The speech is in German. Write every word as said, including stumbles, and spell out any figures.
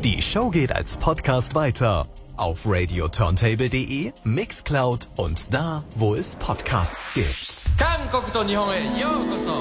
Die Show geht als Podcast weiter auf radio turntable punkt de, Mixcloud und da, wo es Podcasts gibt. 韓国と日本へようこそ